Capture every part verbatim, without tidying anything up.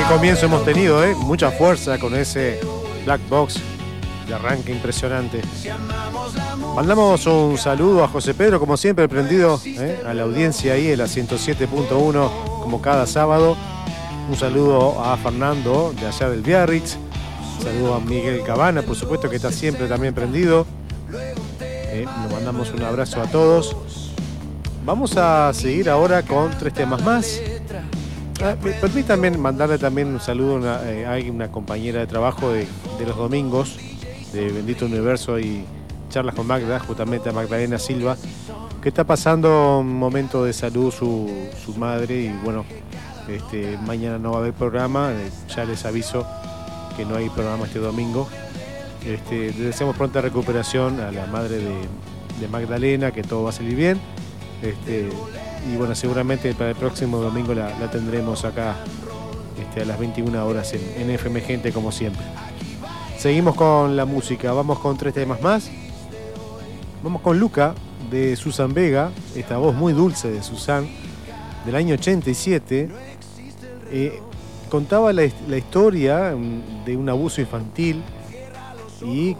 comienzo hemos tenido, ¿eh? Mucha fuerza con ese Black Box de arranque impresionante. Mandamos un saludo a José Pedro, como siempre, prendido, ¿eh? A la audiencia ahí en la ciento siete punto uno, como cada sábado. Un saludo a Fernando, de allá del Biarritz. Un saludo a Miguel Cabana, por supuesto, que está siempre también prendido. Eh, le mandamos un abrazo a todos. Vamos a seguir ahora con tres temas más. Ah, permítanme mandarle también un saludo a una, eh, a una compañera de trabajo de, de los domingos de Bendito Universo y Charlas con Magda, justamente a Magdalena Silva, que está pasando un momento de salud su, su madre y bueno, este, mañana no va a haber programa, eh, ya les aviso que no hay programa este domingo. Este, le deseamos pronta recuperación a la madre de, de Magdalena, que todo va a salir bien. Este, y bueno, seguramente para el próximo domingo la, la tendremos acá este, a las veintiuna horas en, en F M Gente, como siempre. Seguimos con la música, vamos con tres temas más. Vamos con Luca, de Susan Vega, esta voz muy dulce de Susan, del año ochenta y siete. Eh, contaba la, la historia de un abuso infantil y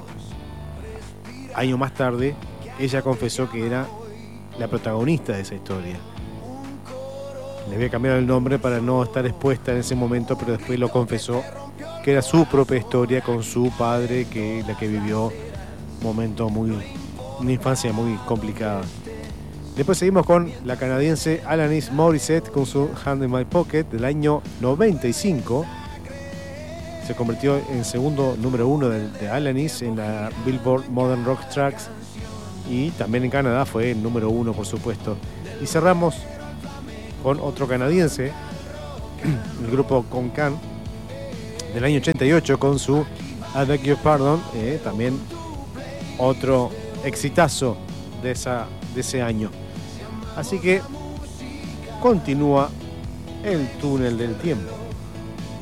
años más tarde ella confesó que era la protagonista de esa historia. Le había cambiado el nombre para no estar expuesta en ese momento, pero después lo confesó que era su propia historia con su padre, que la que vivió un momento muy, una infancia muy complicada. Después seguimos con la canadiense Alanis Morissette con su Hand in My Pocket del año noventa y cinco. Se convirtió en segundo número uno de, de Alanis en la Billboard Modern Rock Tracks. Y también en Canadá fue el número uno, por supuesto. Y cerramos con otro canadiense, el grupo Concan, del año ochenta y ocho, con su I Beg Your Pardon, eh, también otro exitazo de, esa, de ese año. Así que continúa el túnel del tiempo.